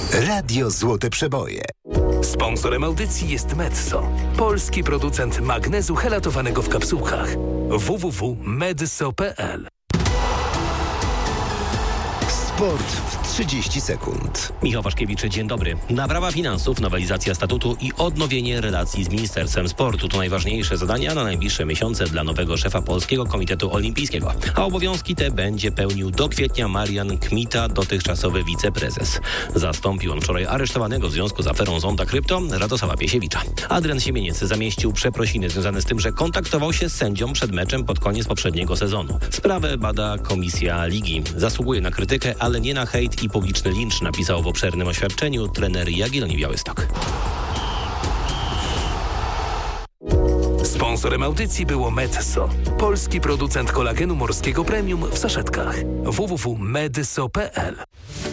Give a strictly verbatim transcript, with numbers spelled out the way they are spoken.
Radio Złote Przeboje. Sponsorem audycji jest Medzo, polski producent magnezu helatowanego w kapsułkach. w w w kropka medso kropka p l. Sport w trzydzieści sekund. Michał Waszkiewicz, dzień dobry. Naprawa finansów, nowelizacja statutu i odnowienie relacji z Ministerstwem Sportu to najważniejsze zadania na najbliższe miesiące dla nowego szefa Polskiego Komitetu Olimpijskiego. A obowiązki te będzie pełnił do kwietnia Marian Kmita, dotychczasowy wiceprezes. Zastąpił on wczoraj aresztowanego w związku z aferą Zonda Krypto Radosława Piesiewicza. Adrian Siemieniec zamieścił przeprosiny związane z tym, że kontaktował się z sędzią przed meczem pod koniec poprzedniego sezonu. Sprawę bada komisja ligi. Zasługuje na krytykę, ale nie na hejt i publiczny lincz, napisał w obszernym oświadczeniu trener Jagiellonii Białystok. Sponsorem audycji było Medzo, polski producent kolagenu morskiego premium w saszetkach. w w w kropka medso kropka p l.